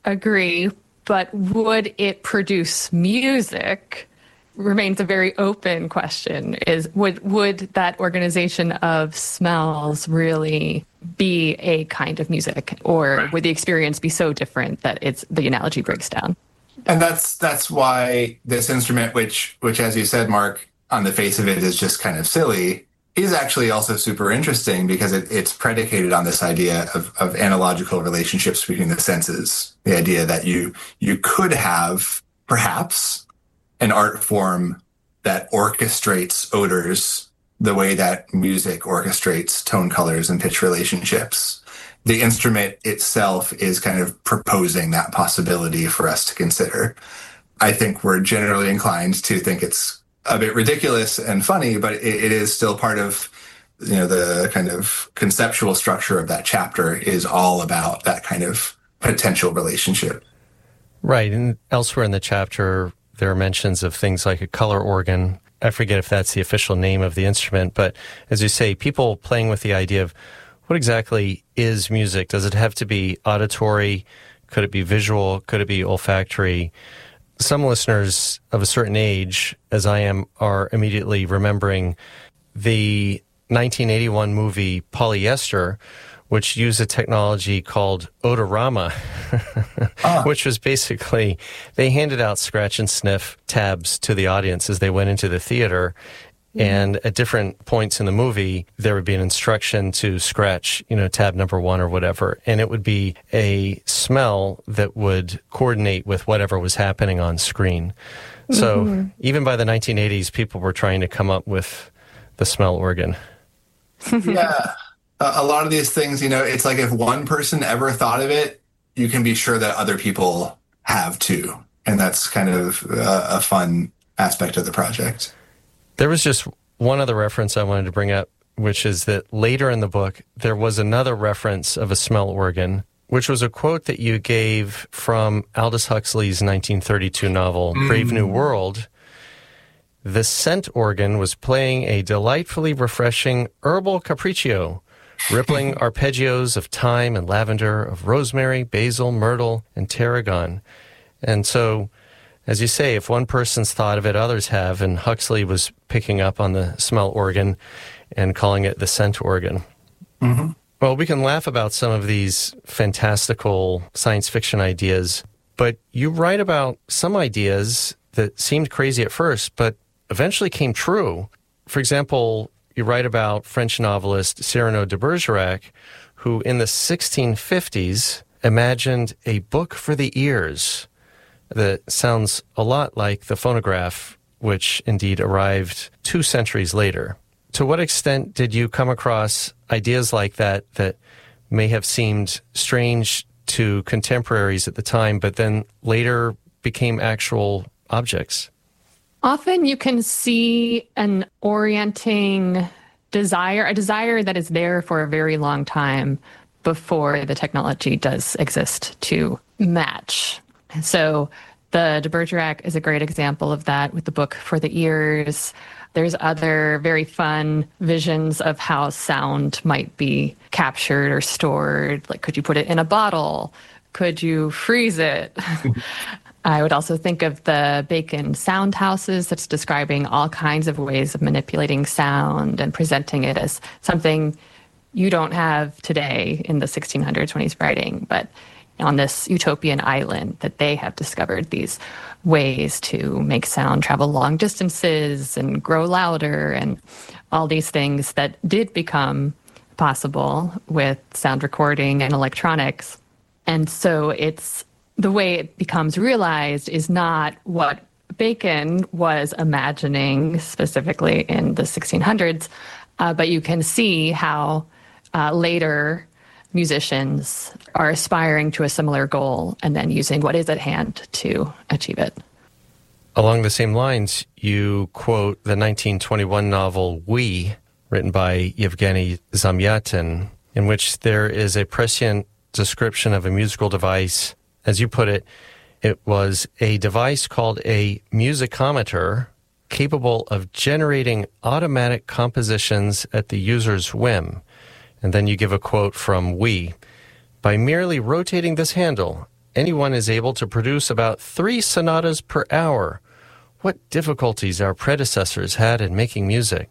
agree, but would it produce music remains a very open question. Would that organization of smells really be a kind of music, or would the experience be so different that the analogy breaks down? And that's why this instrument, which as you said, Mark, on the face of it is just kind of silly, is actually also super interesting because it's predicated on this idea of analogical relationships between the senses. The idea that you could have perhaps an art form that orchestrates odors the way that music orchestrates tone colors and pitch relationships. The instrument itself is kind of proposing that possibility for us to consider. I think we're generally inclined to think it's a bit ridiculous and funny, but it is still part of, the kind of conceptual structure of that chapter is all about that kind of potential relationship. Right. And elsewhere in the chapter, there are mentions of things like a color organ. I forget if that's the official name of the instrument, but as you say, people playing with the idea of what exactly is music? Does it have to be auditory? Could it be visual? Could it be olfactory? Some listeners of a certain age, as I am, are immediately remembering the 1981 movie Polyester, which used a technology called odorama, which was basically, they handed out scratch and sniff tabs to the audience as they went into the theater. And at different points in the movie, there would be an instruction to scratch, tab number 1 or whatever. And it would be a smell that would coordinate with whatever was happening on screen. So even by the 1980s, people were trying to come up with the smell organ. Yeah. A lot of these things, it's like if one person ever thought of it, you can be sure that other people have too. And that's kind of a fun aspect of the project. There was just one other reference I wanted to bring up, which is that later in the book, there was another reference of a smell organ, which was a quote that you gave from Aldous Huxley's 1932 novel, Brave New World. The scent organ was playing a delightfully refreshing herbal capriccio, rippling arpeggios of thyme and lavender, of rosemary, basil, myrtle, and tarragon. And so, as you say, if one person's thought of it, others have, and Huxley was picking up on the smell organ and calling it the scent organ. Mm-hmm. Well, we can laugh about some of these fantastical science fiction ideas, but you write about some ideas that seemed crazy at first, but eventually came true. For example, you write about French novelist Cyrano de Bergerac, who in the 1650s imagined a book for the ears that sounds a lot like the phonograph, which indeed arrived 2 centuries later. To what extent did you come across ideas like that may have seemed strange to contemporaries at the time, but then later became actual objects? Often you can see an orienting desire, a desire that is there for a very long time before the technology does exist to match. So the de Bergerac is a great example of that with the book for the ears. There's other very fun visions of how sound might be captured or stored. Like, could you put it in a bottle? Could you freeze it? I would also think of the Bacon sound houses that's describing all kinds of ways of manipulating sound and presenting it as something you don't have today in the 1600s when he's writing, but on this utopian island that they have discovered these ways to make sound travel long distances and grow louder and all these things that did become possible with sound recording and electronics. And so it's the way it becomes realized is not what Bacon was imagining specifically in the 1600s, but you can see how later musicians are aspiring to a similar goal and then using what is at hand to achieve it. Along the same lines, you quote the 1921 novel We, written by Yevgeny Zamyatin, in which there is a prescient description of a musical device. As you put it, it was a device called a musicometer capable of generating automatic compositions at the user's whim. And then you give a quote from We. By merely rotating this handle, anyone is able to produce about 3 sonatas per hour. What difficulties our predecessors had in making music.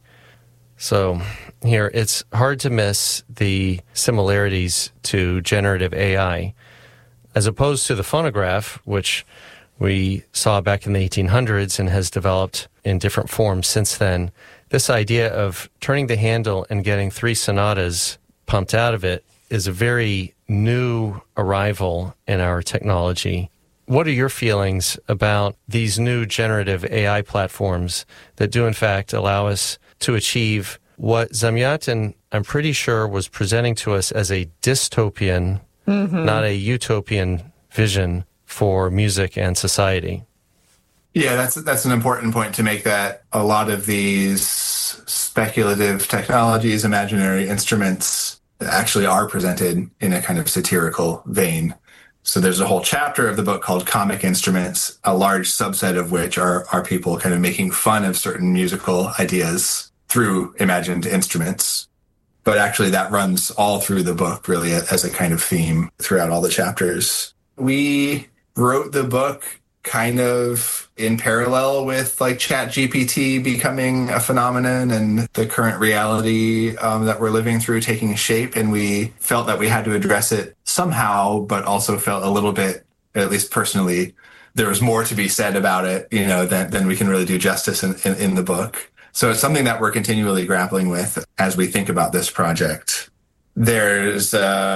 So here, it's hard to miss the similarities to generative AI. As opposed to the phonograph, which we saw back in the 1800s and has developed in different forms since then, this idea of turning the handle and getting 3 sonatas pumped out of it is a very new arrival in our technology. What are your feelings about these new generative AI platforms that do in fact allow us to achieve what Zamyatin, I'm pretty sure, was presenting to us as a dystopian, not a utopian vision for music and society? Yeah, that's an important point to make, that a lot of these speculative technologies, imaginary instruments, actually are presented in a kind of satirical vein. So there's a whole chapter of the book called Comic Instruments, a large subset of which are people kind of making fun of certain musical ideas through imagined instruments. But actually that runs all through the book, really, as a kind of theme throughout all the chapters. We wrote the book kind of in parallel with like ChatGPT becoming a phenomenon and the current reality that we're living through taking shape. And we felt that we had to address it somehow, but also felt a little bit, at least personally, there was more to be said about it, than we can really do justice in the book. So it's something that we're continually grappling with as we think about this project. There's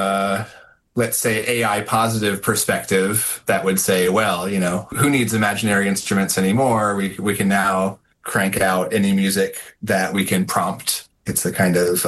let's say, AI positive perspective that would say, well, who needs imaginary instruments anymore? We can now crank out any music that we can prompt. It's a kind of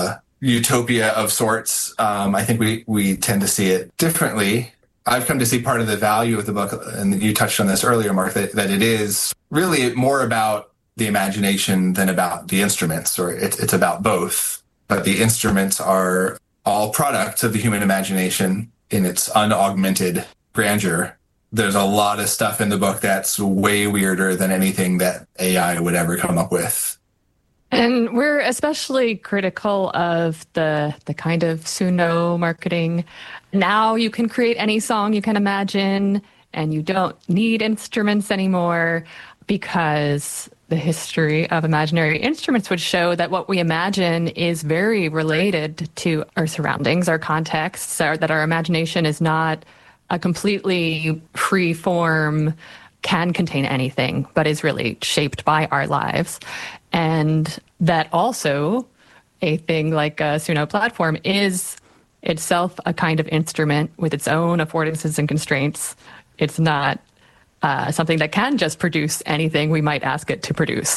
utopia of sorts. I think we tend to see it differently. I've come to see part of the value of the book, and you touched on this earlier, Mark, that it is really more about the imagination than about the instruments, or it's about both. But the instruments are all products of the human imagination in its unaugmented grandeur. There's a lot of stuff in the book that's way weirder than anything that AI would ever come up with. And we're especially critical of the kind of Suno marketing. Now you can create any song you can imagine, and you don't need instruments anymore, because the history of imaginary instruments would show that what we imagine is very related to our surroundings, our contexts, that our imagination is not a completely free form, can contain anything, but is really shaped by our lives. And that also a thing like a Suno platform is itself a kind of instrument with its own affordances and constraints. It's not something that can just produce anything we might ask it to produce.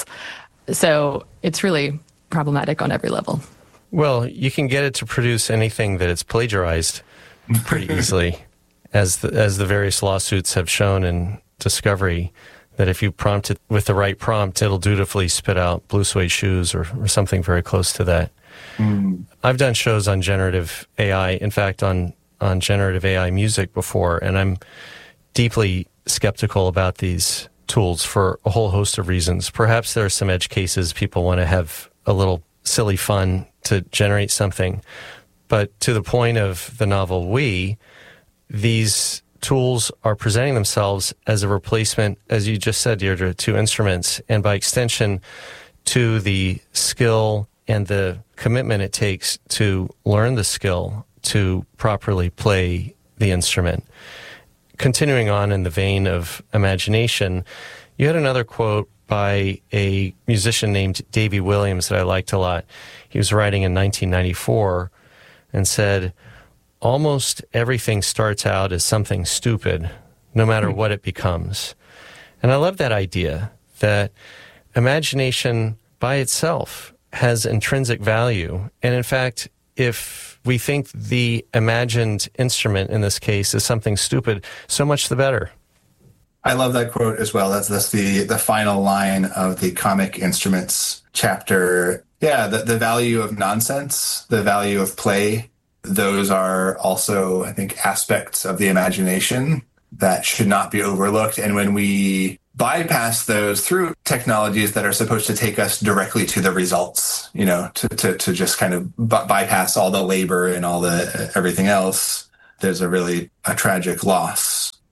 So it's really problematic on every level. Well, you can get it to produce anything that it's plagiarized pretty easily, as the various lawsuits have shown in discovery, that if you prompt it with the right prompt, it'll dutifully spit out Blue Suede Shoes or something very close to that. I've done shows on generative AI, in fact, on generative AI music before, and I'm deeply skeptical about these tools for a whole host of reasons. Perhaps there are some edge cases people want to have a little silly fun to generate something. But to the point of the novel We, these tools are presenting themselves as a replacement, as you just said, Deirdre, to instruments, and by extension to the skill and the commitment it takes to learn the skill to properly play the instrument. Continuing on in the vein of imagination, you had another quote by a musician named Davy Williams that I liked a lot. He was writing in 1994 and said, "Almost everything starts out as something stupid, no matter what it becomes." And I love that idea, that imagination by itself has intrinsic value. And in fact, if we think the imagined instrument in this case is something stupid, so much the better. I love that quote as well. That's the final line of the Comic Instruments chapter. Yeah, the value of nonsense, the value of play, those are also, I think, aspects of the imagination that should not be overlooked. And when we bypass those through technologies that are supposed to take us directly to the results, to just kind of bypass all the labor and all the everything else, there's a tragic loss.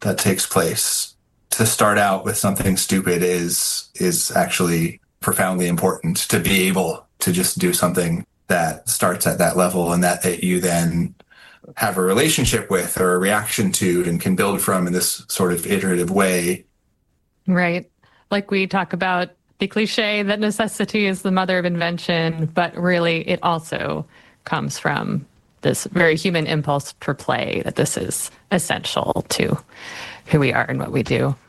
that takes place. To start out with something stupid is actually profoundly important, to be able to just do something that starts at that level and that you then have a relationship with or a reaction to and can build from in this sort of iterative way. Right. Like we talk about the cliche that necessity is the mother of invention, but really it also comes from this very human impulse for play, that this is essential to who we are and what we do.